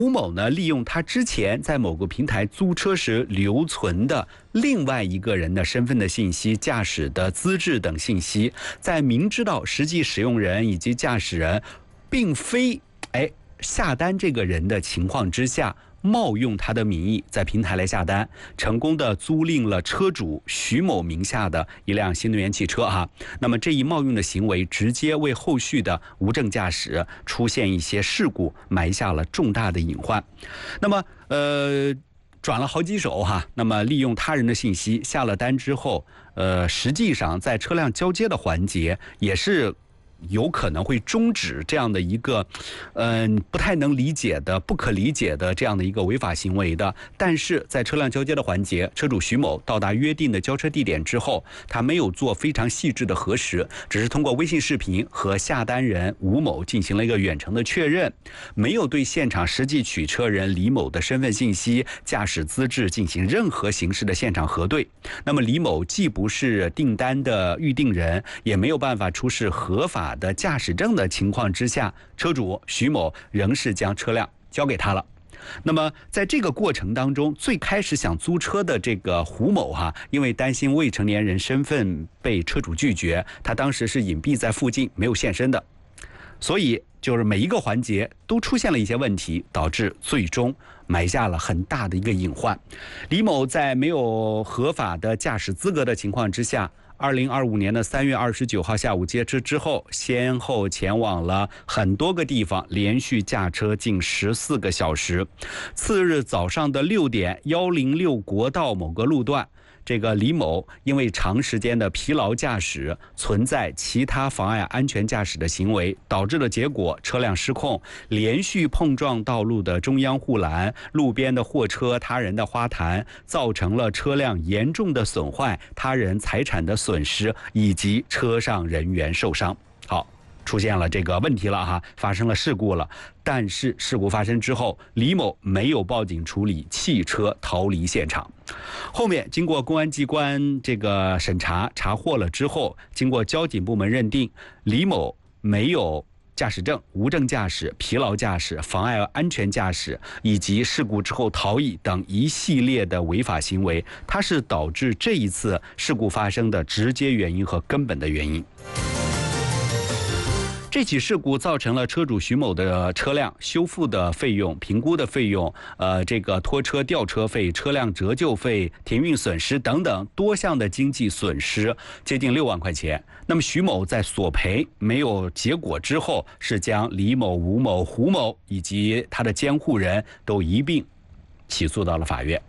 吴某呢，利用他之前在某个平台租车时留存的另外一个人的身份的信息、驾驶的资质等信息，在明知道实际使用人以及驾驶人并非下单这个人的情况之下，冒用他的名义在平台来下单，成功的租赁了车主徐某名下的一辆新能源汽车哈。那么这一冒用的行为，直接为后续的无证驾驶出现一些事故埋下了重大的隐患。那么转了好几手哈，那么利用他人的信息下了单之后，实际上在车辆交接的环节也是有可能会终止这样的一个不太能理解的、不可理解的这样的一个违法行为的。但是在车辆交接的环节，车主徐某到达约定的交车地点之后，他没有做非常细致的核实，只是通过微信视频和下单人吴某进行了一个远程的确认，没有对现场实际取车人李某的身份信息、驾驶资质进行任何形式的现场核对。那么李某既不是订单的预定人，也没有办法出示合法的驾驶证的情况之下，车主徐某仍是将车辆交给他了。那么在这个过程当中，最开始想租车的这个胡某因为担心未成年人身份被车主拒绝，他当时是隐蔽在附近没有现身的，所以就是每一个环节都出现了一些问题，导致最终埋下了很大的一个隐患。李某在没有合法的驾驶资格的情况之下，2025年的3月29号下午接车之后，先后前往了很多个地方，连续驾车近14个小时。次日早上的6点，106国道某个路段，这个李某因为长时间的疲劳驾驶，存在其他妨碍安全驾驶的行为，导致的结果车辆失控，连续碰撞道路的中央护栏、路边的货车、他人的花坛，造成了车辆严重的损坏、他人财产的损失以及车上人员受伤。好，出现了这个问题了发生了事故了。但是事故发生之后，李某没有报警处理，汽车逃离现场。后面经过公安机关这个审查查获了之后，经过交警部门认定，李某没有驾驶证、无证驾驶、疲劳驾驶、妨碍安全驾驶以及事故之后逃逸等一系列的违法行为，它是导致这一次事故发生的直接原因和根本的原因。这起事故造成了车主徐某的车辆修复的费用、评估的费用、这个拖车吊车费、车辆折旧费、停运损失等等多项的经济损失，接近6万块钱。那么徐某在索赔没有结果之后，是将李某、吴某、胡某以及他的监护人都一并起诉到了法院。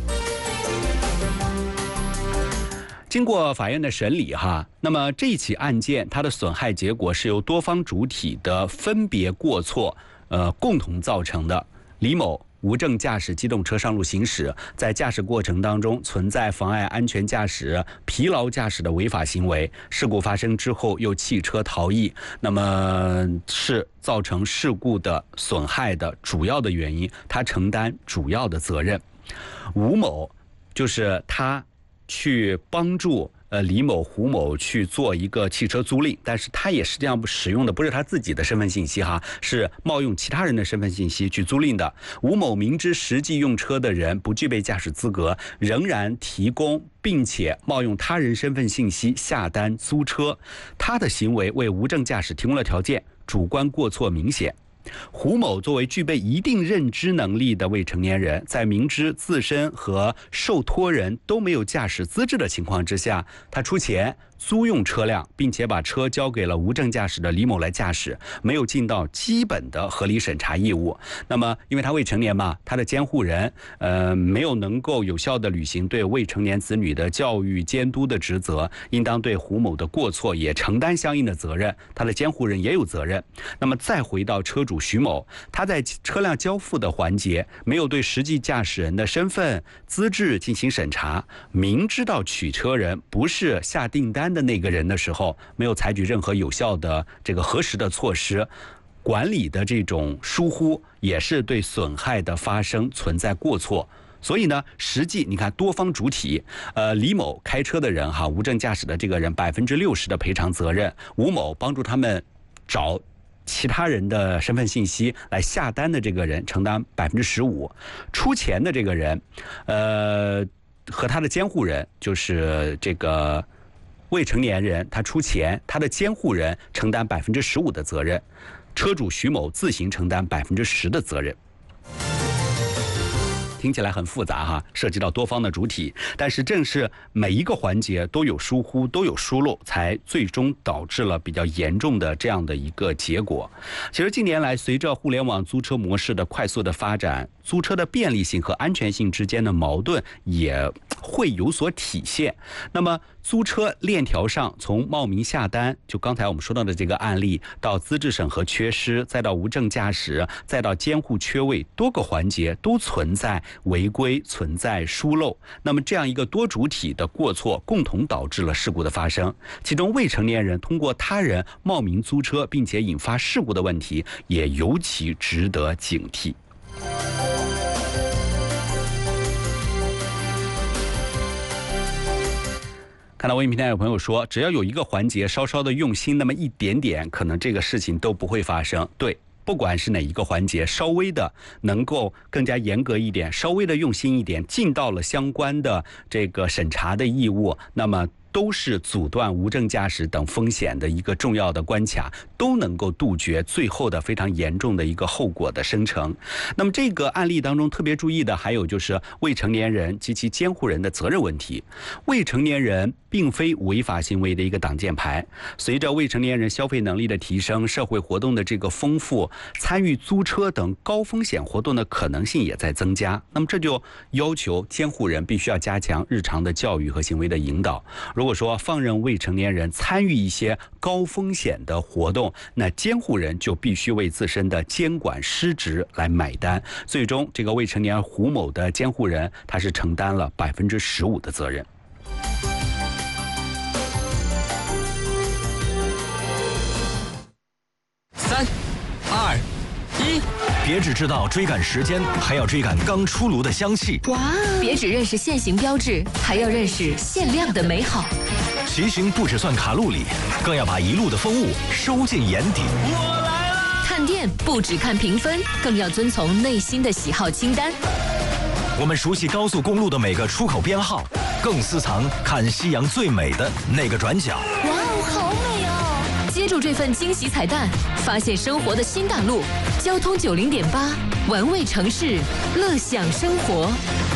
经过法院的审理那么这起案件它的损害结果是由多方主体的分别过错共同造成的。李某无证驾驶机动车上路行驶，在驾驶过程当中存在妨碍安全驾驶、疲劳驾驶的违法行为，事故发生之后又弃车逃逸，那么是造成事故的损害的主要的原因，他承担主要的责任。吴某就是他去帮助李某、胡某去做一个汽车租赁，但是他也实际上使用的不是他自己的身份信息是冒用其他人的身份信息去租赁的。吴某明知实际用车的人不具备驾驶资格，仍然提供并且冒用他人身份信息下单租车，他的行为为无证驾驶提供了条件，主观过错明显。胡某作为具备一定认知能力的未成年人，在明知自身和受托人都没有驾驶资质的情况之下，他出钱租用车辆，并且把车交给了无证驾驶的李某来驾驶，没有尽到基本的合理审查义务。那么因为他未成年嘛，他的监护人没有能够有效的履行对未成年子女的教育监督的职责，应当对胡某的过错也承担相应的责任，他的监护人也有责任。那么再回到车主徐某，他在车辆交付的环节没有对实际驾驶人的身份资质进行审查，明知道取车人不是下订单的那个人的时候，没有采取任何有效的这个核实的措施，管理的这种疏忽也是对损害的发生存在过错。所以呢，实际你看多方主体，李某开车的人无证驾驶的这个人60%的赔偿责任，吴某帮助他们找其他人的身份信息来下单的这个人承担15%，出钱的这个人，和他的监护人，就是这个未成年人，他出钱，他的监护人承担15%的责任，车主徐某自行承担10%的责任。听起来很复杂哈，涉及到多方的主体，但是正是每一个环节都有疏忽，都有疏漏，才最终导致了比较严重的这样的一个结果。其实近年来，随着互联网租车模式的快速的发展，租车的便利性和安全性之间的矛盾也会有所体现。那么租车链条上，从冒名下单，就刚才我们说到的这个案例，到资质审核缺失，再到无证驾驶，再到监护缺位，多个环节都存在违规，存在疏漏。那么这样一个多主体的过错，共同导致了事故的发生。其中未成年人通过他人冒名租车并且引发事故的问题，也尤其值得警惕。看到微信平台有朋友说，只要有一个环节稍稍的用心那么一点点，可能这个事情都不会发生。对，不管是哪一个环节，稍微的能够更加严格一点，稍微的用心一点，尽到了相关的这个审查的义务，那么都是阻断无证驾驶等风险的一个重要的关卡，都能够杜绝最后的非常严重的一个后果的生成。那么这个案例当中特别注意的还有就是未成年人及其监护人的责任问题。未成年人并非违法行为的一个挡箭牌，随着未成年人消费能力的提升，社会活动的这个丰富，参与租车等高风险活动的可能性也在增加。那么这就要求监护人必须要加强日常的教育和行为的引导。如果说放任未成年人参与一些高风险的活动，那监护人就必须为自身的监管失职来买单。最终这个未成年胡某的监护人，他是承担了15%的责任。 3、2、1，别只知道追赶时间，还要追赶刚出炉的香气。 哇！别只认识限行标志，还要认识限量的美好。 骑行不只算卡路里，更要把一路的风物收进眼底。 我来了！看店不只看评分，更要遵从内心的喜好清单。 我们熟悉高速公路的每个出口编号，更私藏看夕阳最美的那个转角。 哇哦，好美哦！接住这份惊喜彩蛋，发现生活的新大陆。交通90.8，玩味城市，乐享生活。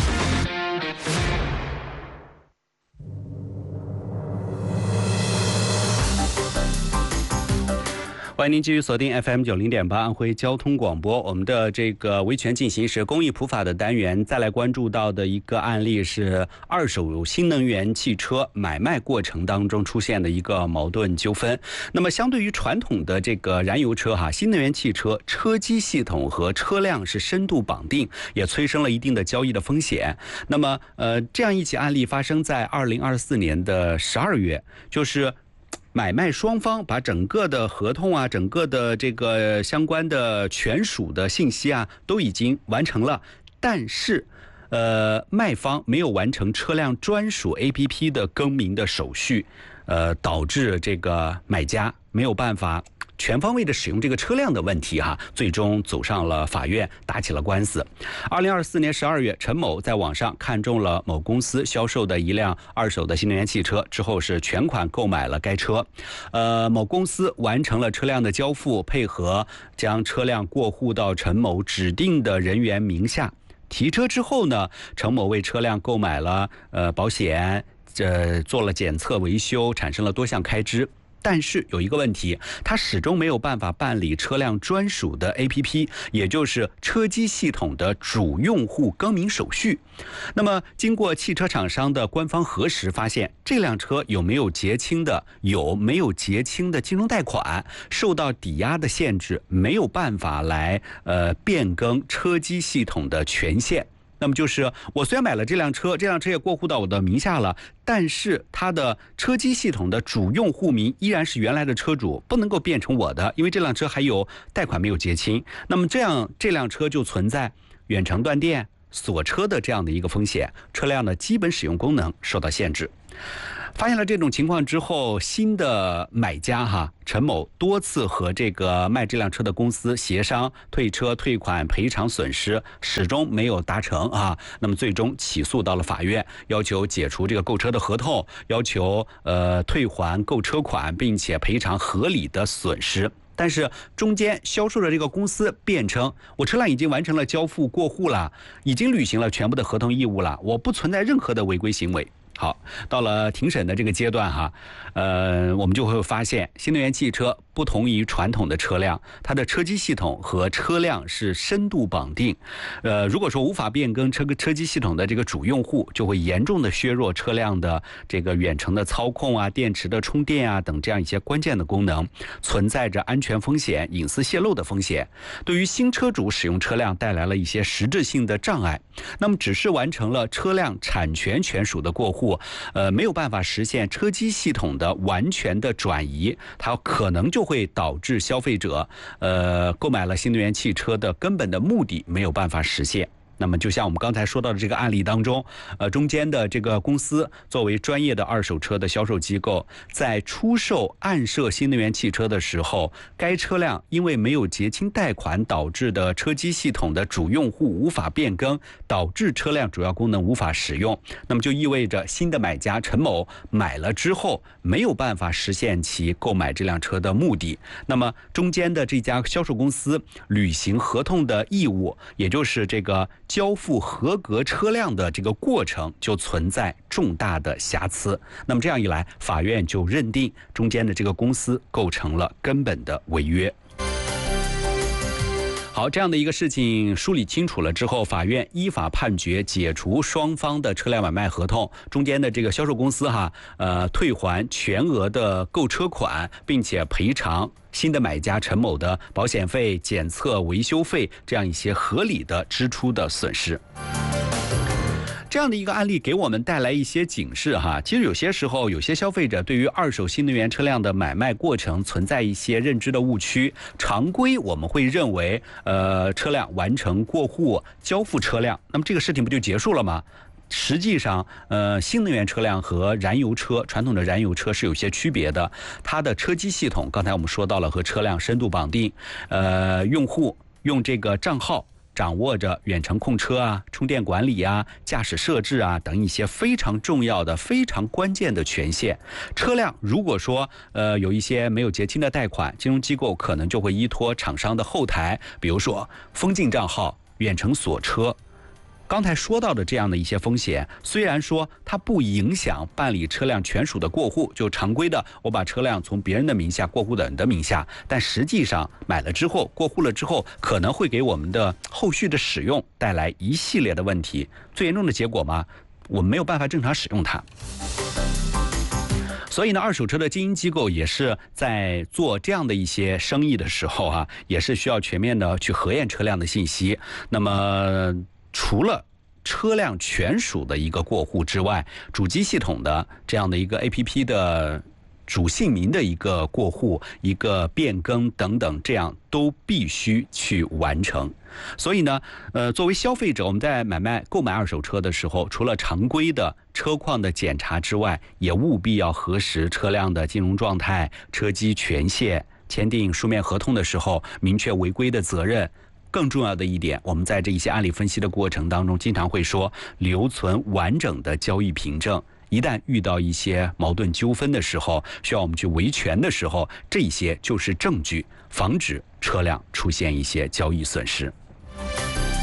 欢迎您继续锁定 FM 90.8安徽交通广播。我们的这个维权进行时公益普法的单元，再来关注到的一个案例是二手新能源汽车买卖过程当中出现的一个矛盾纠纷。那么相对于传统的这个燃油车新能源汽车车机系统和车辆是深度绑定，也催生了一定的交易的风险。那么这样一起案例发生在2024年的12月，就是买卖双方把整个的合同整个的这个相关的权属的信息都已经完成了，但是卖方没有完成车辆专属 APP 的更名的手续，导致这个买家没有办法全方位的使用这个车辆的问题最终走上了法院，打起了官司。2024年12月，陈某在网上看中了某公司销售的一辆二手的新能源汽车，之后是全款购买了该车。某公司完成了车辆的交付，配合将车辆过户到陈某指定的人员名下。提车之后呢，陈某为车辆购买了保险，做了检测维修，产生了多项开支。但是有一个问题，他始终没有办法办理车辆专属的 APP， 也就是车机系统的主用户更名手续。那么经过汽车厂商的官方核实，发现这辆车有没有结清的金融贷款，受到抵押的限制，没有办法来变更车机系统的权限。那么就是我虽然买了这辆车也过户到我的名下了，但是它的车机系统的主用户名依然是原来的车主，不能够变成我的，因为这辆车还有贷款没有结清。那么这辆车就存在远程断电、锁车的这样的一个风险，车辆的基本使用功能受到限制。 发现了这种情况之后，新的买家陈某多次和这个卖这辆车的公司协商退车、退款、赔偿损失，始终没有达成那么最终起诉到了法院，要求解除这个购车的合同，要求退还购车款，并且赔偿合理的损失。但是中间销售的这个公司辩称，我车辆已经完成了交付过户了，已经履行了全部的合同义务了，我不存在任何的违规行为。好，到了庭审的这个阶段我们就会发现，新能源汽车不同于传统的车辆，它的车机系统和车辆是深度绑定。如果说无法变更车机系统的这个主用户，就会严重的削弱车辆的这个远程的操控电池的充电等这样一些关键的功能，存在着安全风险、隐私泄露的风险，对于新车主使用车辆带来了一些实质性的障碍。那么只是完成了车辆产权权属的过户，没有办法实现车机系统的完全的转移，它可能就会导致消费者购买了新能源汽车的根本的目的没有办法实现。那么就像我们刚才说到的这个案例当中，中间的这个公司作为专业的二手车的销售机构，在出售暗设新能源汽车的时候，该车辆因为没有结清贷款导致的车机系统的主用户无法变更，导致车辆主要功能无法使用，那么就意味着新的买家陈某买了之后没有办法实现其购买这辆车的目的。那么中间的这家销售公司履行合同的义务，也就是这个交付合格车辆的这个过程就存在重大的瑕疵。那么这样一来，法院就认定中间的这个公司构成了根本的违约。好，这样的一个事情梳理清楚了之后，法院依法判决解除双方的车辆买卖合同，中间的这个销售公司退还全额的购车款，并且赔偿新的买家陈某的保险费、检测、维修费这样一些合理的支出的损失。这样的一个案例给我们带来一些警示其实有些时候，有些消费者对于二手新能源车辆的买卖过程存在一些认知的误区。常规我们会认为，车辆完成过户、交付车辆，那么这个事情不就结束了吗？实际上，新能源车辆和燃油车，传统的燃油车是有些区别的。它的车机系统，刚才我们说到了和车辆深度绑定，用户用这个账号掌握着远程控车充电管理驾驶设置等一些非常重要的、非常关键的权限。车辆如果说有一些没有结清的贷款，金融机构可能就会依托厂商的后台，比如说封禁账号、远程锁车。刚才说到的这样的一些风险，虽然说它不影响办理车辆权属的过户，就常规的我把车辆从别人的名下过户到你的名下，但实际上买了之后、过户了之后，可能会给我们的后续的使用带来一系列的问题。最严重的结果嘛，我们没有办法正常使用它。所以呢，二手车的经营机构也是在做这样的一些生意的时候也是需要全面的去核验车辆的信息。那么除了车辆权属的一个过户之外，主机系统的这样的一个 APP 的主姓名的一个过户、一个变更等等，这样都必须去完成。所以呢，作为消费者，我们在购买二手车的时候，除了常规的车况的检查之外，也务必要核实车辆的金融状态、车机权限，签订书面合同的时候明确违规的责任。更重要的一点，我们在这一些案例分析的过程当中，经常会说留存完整的交易凭证。一旦遇到一些矛盾纠纷的时候，需要我们去维权的时候，这些就是证据，防止车辆出现一些交易损失。